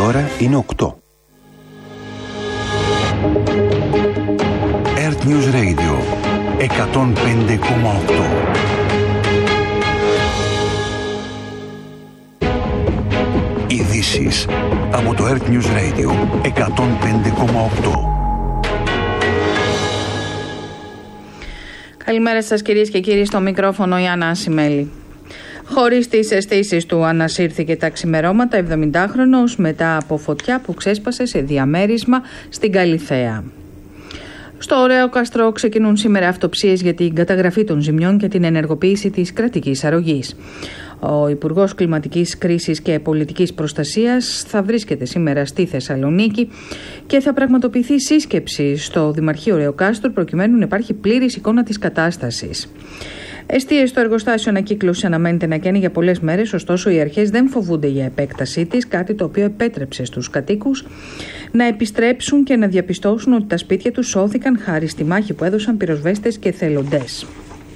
ώρα είναι 8. Earth News Radio 105,8. Ειδήσεις από το Earth News Radio 105,8. Καλημέρα σας κυρίες και κύριοι, στο μικρόφωνο η Άννα Ασημέλη. Χωρίς τις αισθήσεις του ανασύρθηκε τα ξημερώματα 70χρονος μετά από φωτιά που ξέσπασε σε διαμέρισμα στην Καλιθέα. Στο Ωραιόκαστρο ξεκινούν σήμερα αυτοψίες για την καταγραφή των ζημιών και την ενεργοποίηση της κρατικής αρρωγής. Ο Υπουργός Κλιματικής Κρίσης και Πολιτικής Προστασίας θα βρίσκεται σήμερα στη Θεσσαλονίκη και θα πραγματοποιηθεί σύσκεψη στο Δημαρχείο Ωραιοκάστρου προκειμένου να υπάρχει πλήρης εικόνα της κατάστασης. Εστίες στο εργοστάσιο ανακύκλωση αναμένεται να καίνει για πολλές μέρες, ωστόσο οι αρχές δεν φοβούνται για επέκτασή της, κάτι το οποίο επέτρεψε στους κατοίκους να επιστρέψουν και να διαπιστώσουν ότι τα σπίτια τους σώθηκαν χάρη στη μάχη που έδωσαν πυροσβέστες και εθελοντές.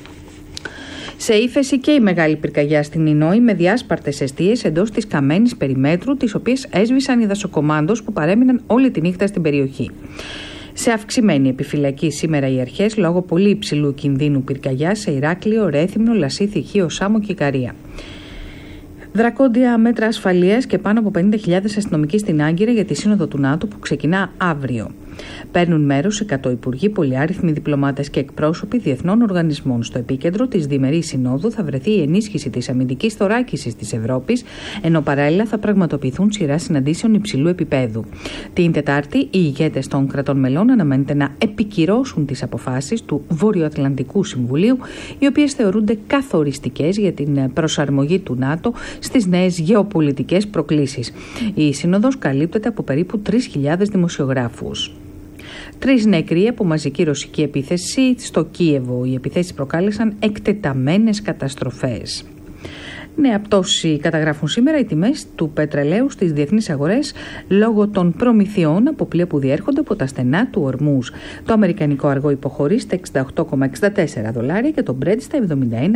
Σε ύφεση και η μεγάλη πυρκαγιά στην Ινόη με διάσπαρτες εστίες εντός της καμένης περιμέτρου, τις οποίες έσβησαν οι δασοκομάντος που παρέμειναν όλη τη νύχτα στην περιοχή. Σε αυξημένη επιφυλακή σήμερα οι αρχές λόγω πολύ υψηλού κινδύνου πυρκαγιά σε Ηράκλειο, Ρέθυμνο, Λασίθι, Χίο, Σάμο και Ικαρία. Δρακόντια μέτρα ασφαλείας και πάνω από 50.000 αστυνομικοί στην Άγκυρα για τη Σύνοδο του ΝΑΤΟ που ξεκινά αύριο. Παίρνουν μέρος 100 υπουργοί, πολυάριθμοι διπλωμάτες και εκπρόσωποι διεθνών οργανισμών. Στο επίκεντρο της διμερής συνόδου θα βρεθεί η ενίσχυση της αμυντικής θωράκισης της Ευρώπης, ενώ παράλληλα θα πραγματοποιηθούν σειρά συναντήσεων υψηλού επίπεδου. Την Τετάρτη, οι ηγέτες των κρατών μελών αναμένεται να επικυρώσουν τις αποφάσεις του Βορειοατλαντικού Συμβουλίου, οι οποίες θεωρούνται καθοριστικές για την προσαρμογή του ΝΑΤΟ στις νέες γεωπολιτικές προκλήσεις. Η Σύνοδος καλύπτεται από περίπου 3.000 δημοσιογράφους. 3 νεκροί από μαζική ρωσική επίθεση στο Κίεβο. Οι επιθέσεις προκάλεσαν εκτεταμένες καταστροφές. Νέα πτώση καταγράφουν σήμερα οι τιμές του πετρελαίου στις διεθνείς αγορές λόγω των προμηθειών από πλοία που διέρχονται από τα στενά του Ορμούζ. Το αμερικανικό αργό υποχωρεί στα $68,64 και το Brent στα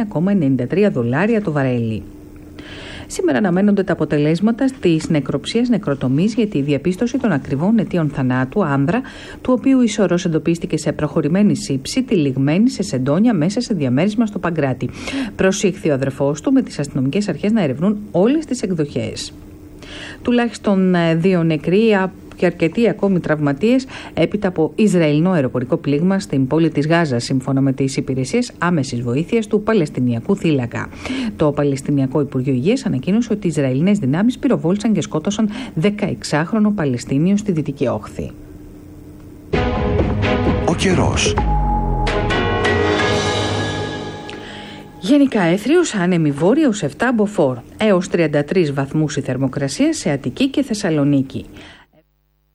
$71,93 το βαρέλι. Σήμερα αναμένονται τα αποτελέσματα της νεκροψίας νεκροτομής για τη διαπίστωση των ακριβών αιτίων θανάτου άνδρα, του οποίου η σωρός εντοπίστηκε σε προχωρημένη σύψη, τυλιγμένη σε σεντόνια μέσα σε διαμέρισμα στο Παγκράτη. Προσήχθη ο αδερφός του με τις αστυνομικές αρχές να ερευνούν όλες τις εκδοχές. Τουλάχιστον 2 νεκροί και αρκετοί ακόμη τραυματίες έπειτα από Ισραηλινό αεροπορικό πλήγμα στην πόλη της Γάζας, σύμφωνα με τις υπηρεσίες άμεσης βοήθειας του Παλαιστινιακού θύλακα. Το Παλαιστινιακό Υπουργείο Υγείας ανακοίνωσε ότι οι Ισραηλινές δυνάμεις πυροβόλησαν και σκότωσαν 16χρονο Παλαιστίνιο στη Δυτική Όχθη. Ο καιρός. Γενικά έθριος, άνεμη βόρεια ως 7 μποφόρ, έως 33 βαθμούς η θερμοκρασία σε Αττική και Θεσσαλονίκη.